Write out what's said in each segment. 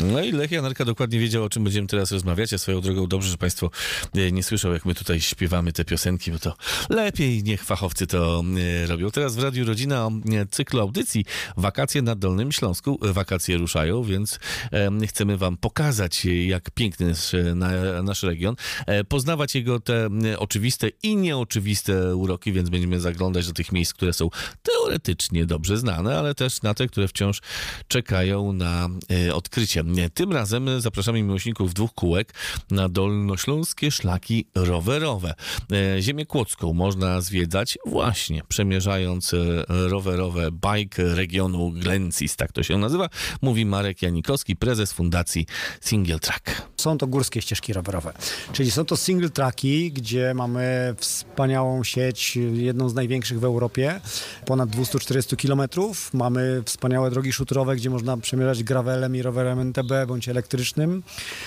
No i Lech Janerka dokładnie wiedział, o czym będziemy teraz rozmawiać, a swoją drogą dobrze, że państwo nie słyszą, jak my tutaj śpiewamy te piosenki, bo to lepiej niech fachowcy to robią. Teraz w Radiu Rodzina o cyklu audycji Wakacje na Dolnym Śląsku. Wakacje ruszają, więc chcemy wam pokazać, jak piękny jest nasz region, poznawać jego te oczywiste i nieoczywiste uroki, więc będziemy zaglądać do tych miejsc, które są teoretycznie dobrze znane, ale też na te, które wciąż czekają na odkrycie. Tym razem zapraszamy miłośników dwóch kółek na dolnośląskie szlaki rowerowe. Ziemię Kłodzką można zwiedzać właśnie przemierzając rowerowe bike regionu Glencis, tak to się nazywa, mówi Marek Janikowski, prezes Fundacji Single Track. Są to górskie ścieżki rowerowe, czyli są to single tracki, gdzie mamy wspaniałą sieć, jedną z największych w Europie, ponad 240 km. Mamy wspaniałe drogi szutrowe, gdzie można przemierzać gravelem i rowerem MTB bądź elektrycznym.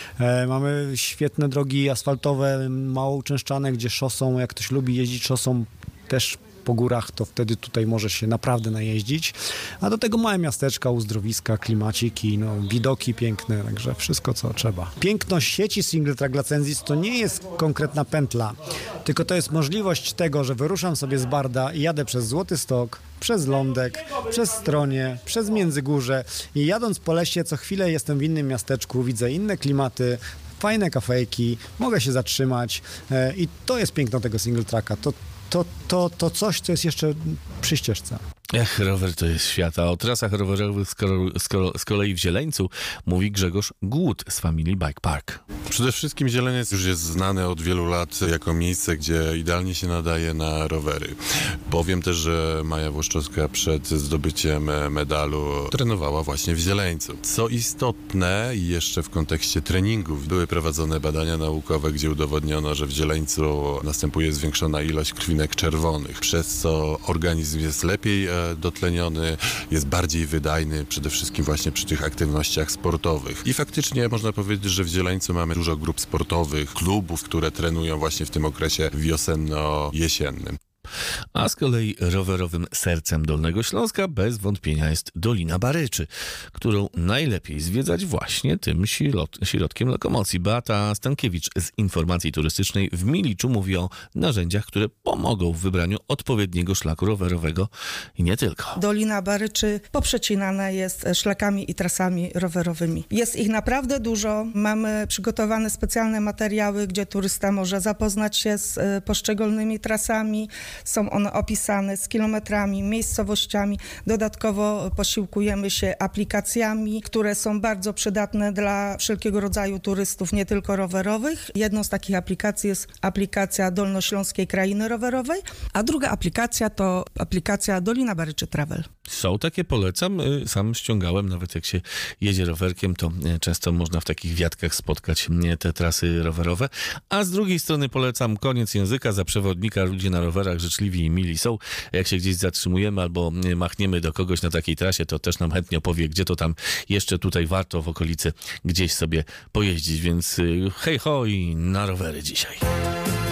Mamy świetne drogi asfaltowe, mało uczęszczane, gdzie szosą, jak ktoś lubi jeździć szosą, też po górach, to wtedy tutaj może się naprawdę najeździć. A do tego małe miasteczka, uzdrowiska, klimaciki, widoki piękne, także wszystko, co trzeba. Piękność sieci Single Track Glencis to nie jest konkretna pętla, tylko to jest możliwość tego, że wyruszam sobie z Barda i jadę przez Złoty Stok, przez Lądek, przez Stronie, przez Międzygórze i jadąc po lesie co chwilę jestem w innym miasteczku, widzę inne klimaty, fajne kafejki, mogę się zatrzymać i to jest piękno tego Single Tracka. To coś, co jest jeszcze przy ścieżce. Rower to jest świat, a o trasach rowerowych z kolei w Zieleńcu mówi Grzegorz Głód z Family Bike Park. Przede wszystkim Zieleniec już jest znany od wielu lat jako miejsce, gdzie idealnie się nadaje na rowery. Powiem też, że Maja Włoszczowska przed zdobyciem medalu trenowała właśnie w Zieleńcu. Co istotne, jeszcze w kontekście treningów, były prowadzone badania naukowe, gdzie udowodniono, że w Zieleńcu następuje zwiększona ilość krwinek czerwonych, przez co organizm jest lepiej dotleniony, jest bardziej wydajny, przede wszystkim właśnie przy tych aktywnościach sportowych. I faktycznie można powiedzieć, że w Zieleńcu mamy dużo grup sportowych, klubów, które trenują właśnie w tym okresie wiosenno-jesiennym. A z kolei rowerowym sercem Dolnego Śląska bez wątpienia jest Dolina Baryczy, którą najlepiej zwiedzać właśnie tym środkiem lokomocji. Beata Stankiewicz z Informacji Turystycznej w Miliczu mówi o narzędziach, które pomogą w wybraniu odpowiedniego szlaku rowerowego i nie tylko. Dolina Baryczy poprzecinana jest szlakami i trasami rowerowymi. Jest ich naprawdę dużo. Mamy przygotowane specjalne materiały, gdzie turysta może zapoznać się z poszczególnymi trasami. Są one opisane z kilometrami, miejscowościami. Dodatkowo posiłkujemy się aplikacjami, które są bardzo przydatne dla wszelkiego rodzaju turystów, nie tylko rowerowych. Jedną z takich aplikacji jest aplikacja Dolnośląskiej Krainy Rowerowej, a druga aplikacja to aplikacja Dolina Baryczy Travel. Są takie, polecam. Sam ściągałem, nawet jak się jedzie rowerkiem, to często można w takich wiatkach spotkać te trasy rowerowe. A z drugiej strony polecam Koniec Języka za przewodnika. Ludzie na rowerach życzliwi i mili są. Jak się gdzieś zatrzymujemy albo machniemy do kogoś na takiej trasie, to też nam chętnie opowie, gdzie to tam jeszcze tutaj warto w okolicy gdzieś sobie pojeździć. Więc hej ho i na rowery dzisiaj.